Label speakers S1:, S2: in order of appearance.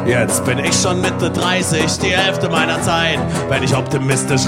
S1: Jetzt bin ich schon Mitte 30, die Hälfte meiner Zeit. Wenn ich optimistisch